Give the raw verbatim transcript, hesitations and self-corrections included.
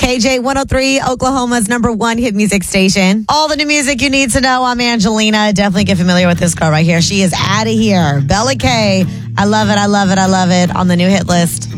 K J one oh three, Oklahoma's number one hit music station. All the new music you need to know. I'm Angelina. Definitely get familiar with this girl right here. She is out of here. Bella K. I love it. I love it. I love it on the new hit list.